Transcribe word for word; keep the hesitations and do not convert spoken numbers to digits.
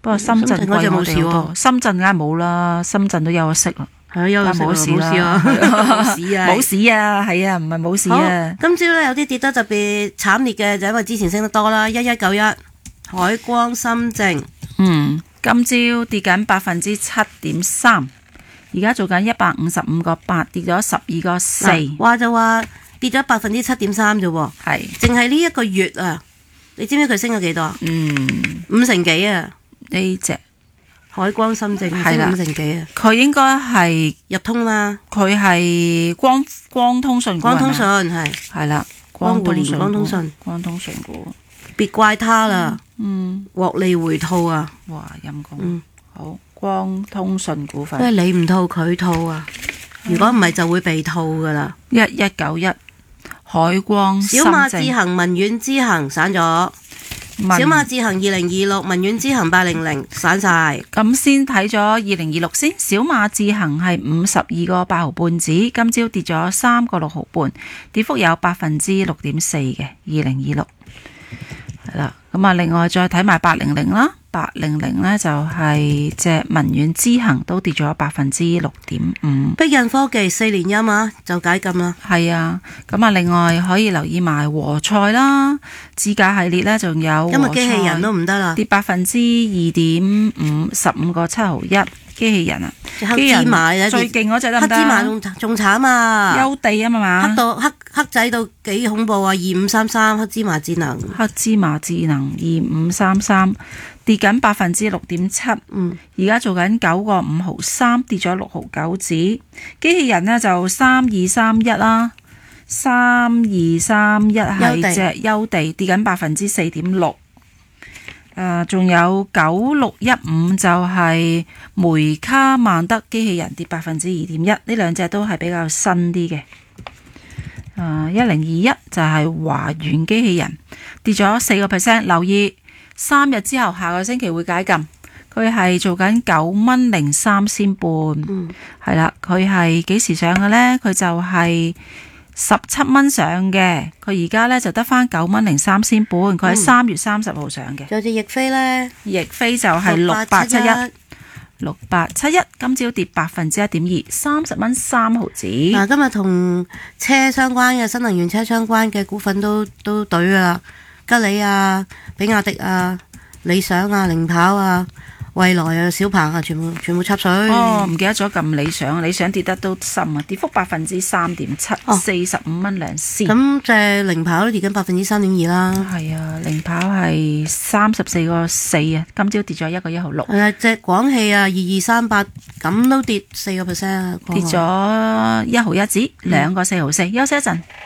過深圳嗰隻冇事喎，深圳梗係冇啦，深圳都有個息啦。 係有冇事啦，冇事啊， 冇事啊，係啊，唔係冇事啊。 今朝咧有啲跌得特別慘烈嘅，就因為之前升得多啦。一一九一海光心證， 嗯，今朝跌緊百分之七點三，而家做緊一百五十五個八，跌咗十二個四。 話就話跌咗百分之七點三啫喎， 係， 淨係呢一個月啊，你知唔知佢升咗幾多？ 嗯， 五成幾啊？ 呢隻。 海光心證係啦，五成幾啊？ 佢應該係入通啦， 佢係光光通訊股， 光通訊係係啦， 光互聯光通訊， 光通訊股， 別怪他啦， 嗯， 獲利回吐啊！ 哇，陰公， 嗯， 好，光通訊股份， 因為你唔套佢套啊，如果唔係就會被套噶啦。 一一九一海光心證， 小馬智行、文遠之行散咗。小馬智行二零二六，文遠之行八零零散晒。 咁先睇咗二零二六先，小馬智行係五十二個八毫半子，今朝跌咗三個六毫半，跌幅有百分之六點四嘅。二零二六係啦，咁啊，另外再睇埋八零零啦，八零零呢就係隻文遠之行都跌咗百分之六點五。 碧印科技四連陰啊，就解禁啦。 係啊，咁啊，另外可以留意埋和菜啦，智駕系列呢仲有今日機器人都唔得啦， 跌百分之二點五，十五個七毫一。機器人啊， 黑芝麻最勁嗰隻得唔得？ 黑芝麻仲仲慘啊！ 優地啊嘛， 黑到黑黑仔到幾恐怖啊！二五三三黑芝麻智能， 黑芝麻智能二五三三跌緊百分之六點七， 嗯， 而家做緊九個五毫三，跌咗六毫九子。機器人呢就三二三一啦，三二三一係隻優地跌緊百分之四點六。誒，仲有九六一五就係梅卡曼德機器人跌百分之二點一，呢兩隻都係比較新啲嘅。誒，一零二一就係華源機器人跌咗四個 percent， 留意三日之後下個星期會解禁，佢係做緊九蚊零三仙半，係啦、嗯，佢係幾時上嘅呢？佢就係十七蚊上嘅，佢而家咧就得翻九蚊零三仙半，佢喺三月三十號上嘅。 仲有隻翼飛呢？ 翼飛就係六八七一，六八七一，今朝跌百分之一點二，三十蚊三毫子。 嗱，今日同車相關嘅新能源車相關嘅股份都都懟噶啦，吉利啊、比亞迪啊、理想啊、零跑啊、蔚來啊、小鵬啊，全部全部插水。 哦，唔記得咗咁理想，理想跌得都深啊，跌幅百分之三點七，四十五蚊兩仙。 咁隻零跑都跌緊百分之三點二啦。 係啊，零跑係三十四個四啊，今朝跌咗一個一毫六。 係啊，隻廣汽啊，二二三八咁都跌四個 percent 啊， 跌咗一毫一子，兩個四毫四，休息一陣。